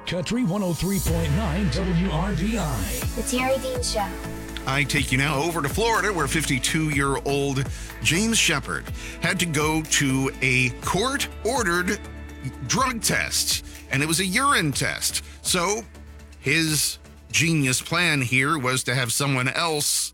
Country 103.9 WRBI. The Terry Dean Show. I take you now over to Florida, where 52-year-old James Shepard had to go to a court-ordered drug test, and it was a urine test. So his genius plan here was to have someone else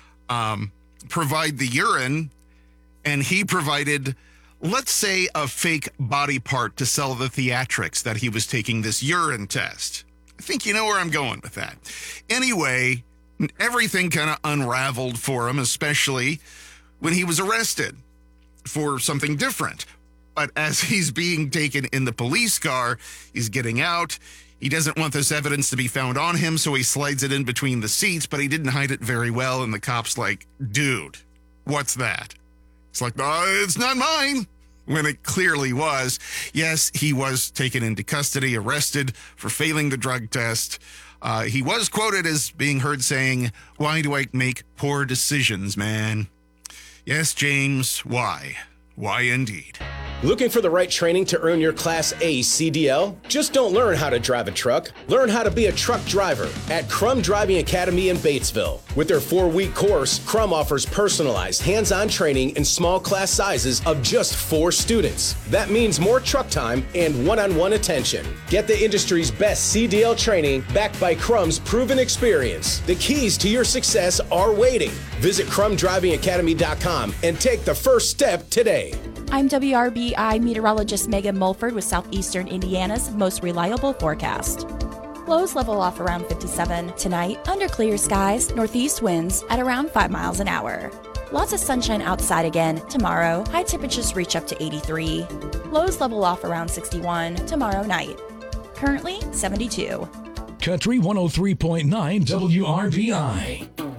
provide the urine, and he provided, let's say, a fake body part to sell the theatrics that he was taking this urine test. I think you know where I'm going with that. Anyway, everything kind of unraveled for him, especially when he was arrested for something different. But as he's being taken in the police car, he's getting out. He doesn't want this evidence to be found on him, so he slides it in between the seats, but he didn't hide it very well. And the cop's like, dude, what's that? It's like, it's not mine. When it clearly was. Yes, he was taken into custody, arrested for failing the drug test. He was quoted as being heard saying, "Why do I make poor decisions, man?" Yes, James, why? Why indeed? Looking for the right training to earn your Class A CDL? Just don't learn how to drive a truck. Learn how to be a truck driver at Crum Driving Academy in Batesville. With their 4-week course, Crum offers personalized hands-on training in small class sizes of just 4 students. That means more truck time and one-on-one attention. Get the industry's best CDL training backed by Crum's proven experience. The keys to your success are waiting. Visit CrumDrivingAcademy.com and take the first step today. I'm WRBI meteorologist Megan Mulford with Southeastern Indiana's most reliable forecast. Lows level off around 57 tonight, under clear skies, northeast winds at around 5 miles an hour. Lots of sunshine outside again tomorrow. High temperatures reach up to 83. Lows level off around 61 tomorrow night. Currently 72. Country 103.9 WRBI.